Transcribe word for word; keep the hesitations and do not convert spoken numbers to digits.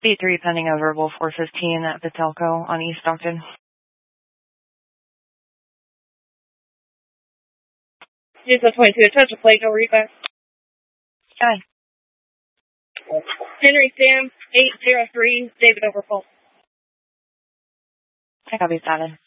B three pending a verbal four fifteen at Vitelco on East Stockton. Just a twenty-two, touch a plate, no request. Hi. Henry Sam, eight zero three, David Overfull. I copy, Status.